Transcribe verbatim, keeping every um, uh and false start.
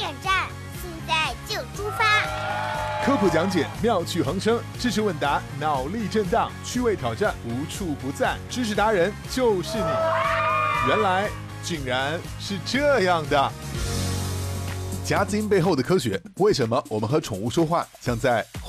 点赞，现在就出发！ 科普讲解妙趣横生，知识问答脑力震荡，趣味挑战无处不在，知识达人就是你。原来竟然是这样的！夹子音背后的科学，为什么我们和宠物说话像在